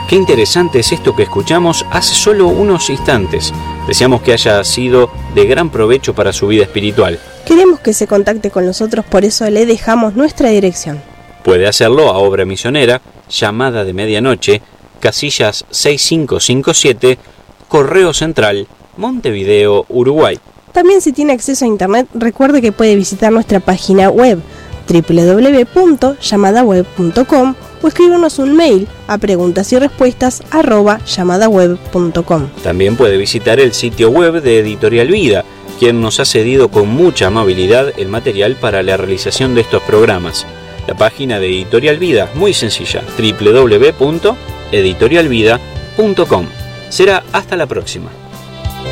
Qué interesante es esto que escuchamos hace solo unos instantes. Deseamos que haya sido de gran provecho para su vida espiritual. Queremos que se contacte con nosotros, por eso le dejamos nuestra dirección. Puede hacerlo a Obra Misionera, Llamada de Medianoche, Casillas 6557, Correo Central, Montevideo, Uruguay. También, si tiene acceso a internet, recuerde que puede visitar nuestra página web www.llamadaweb.com o escribirnos un mail a preguntasyrespuestas@llamadaweb.com. También puede visitar el sitio web de Editorial Vida, quien nos ha cedido con mucha amabilidad el material para la realización de estos programas. La página de Editorial Vida, muy sencilla, www.editorialvida.com. Será hasta la próxima.